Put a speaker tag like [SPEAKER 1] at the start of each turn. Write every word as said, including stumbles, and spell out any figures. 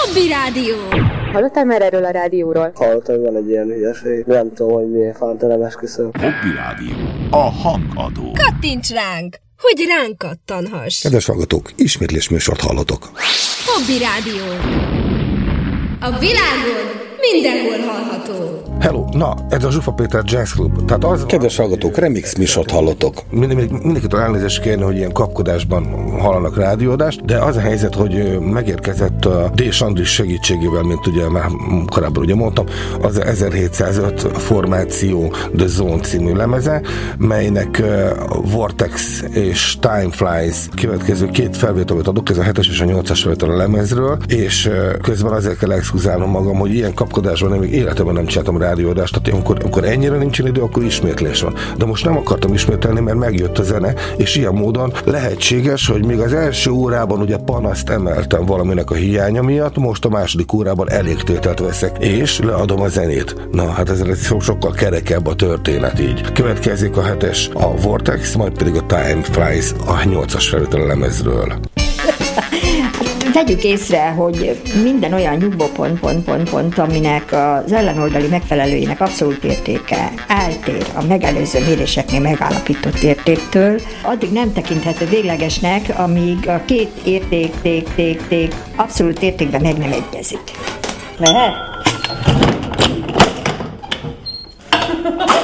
[SPEAKER 1] Hobby Rádió.
[SPEAKER 2] Hallottál már erről a rádióról?
[SPEAKER 3] Hallottam, hogy van egy ilyen hülyeség. Nem tudom, hogy miért fántelem, esküszöm.
[SPEAKER 4] Hobby Rádió. A hangadó.
[SPEAKER 1] Kattints ránk, hogy ránk kattanhass.
[SPEAKER 5] Kedves hallgatók, ismétlés műsort hallotok.
[SPEAKER 1] Hobby Rádió. A világon mindenhol hallható.
[SPEAKER 5] Hello, na, ez a Zsufa Péter Jazz Club. Tehát az... Kedves hallgatók, remix műsort hallotok. Mind, mind, mindenkitől elnézést kérni, hogy ilyen kapkodásban hallanak rádióadást, de az a helyzet, hogy megérkezett a D. Andris segítségével, mint ugye már korábban ugye mondtam, az ezerhétszázöt formáció The Zone című lemeze, melynek Vortex és Time Flies következő két felvételet adok, ez a hetes és a nyolcas felvétel a lemezről, és közben azért kell exkluzálnom magam, hogy ilyen kapkodásban nem, még életemben nem csináltam rádióadást, tehát amikor, amikor ennyire nincsen idő, akkor ismétlés van. De most nem akartam ismételni, mert megjött a zene, és ilyen módon lehetséges, hogy még az első órában ugye panaszt emeltem valaminek a hiánya miatt, most a második órában elégtételt veszek, és leadom a zenét. Na, hát ez so- sokkal kerekebb a történet így. Következik a hetes a Vortex, majd pedig a Time Flies a nyolcas felvétel a lemezről.
[SPEAKER 6] Vegyük észre, hogy minden olyan nyugvópont, pont, pont, pont, aminek az ellenoldali megfelelőjének abszolút értéke eltér a megelőző méréseknél megállapított értéktől, addig nem tekinthető véglegesnek, amíg a két érték, ték, ték, ték abszolút értékben meg nem egyezik. Lehet?